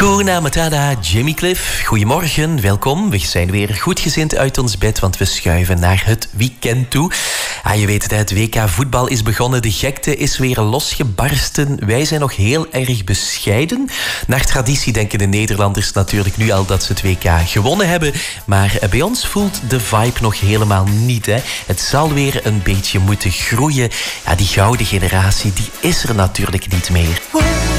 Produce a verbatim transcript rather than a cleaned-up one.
Hakuna Matata, Jimmy Cliff. Goedemorgen, welkom. We zijn weer goedgezind uit ons bed, want we schuiven naar het weekend toe. Ah, je weet het, het W K voetbal is begonnen. De gekte is weer losgebarsten. Wij zijn nog heel erg bescheiden. Naar traditie denken de Nederlanders natuurlijk nu al dat ze het W K gewonnen hebben. Maar bij ons voelt de vibe nog helemaal niet. Hè. Het zal weer een beetje moeten groeien. Ja, die gouden generatie, die is er natuurlijk niet meer.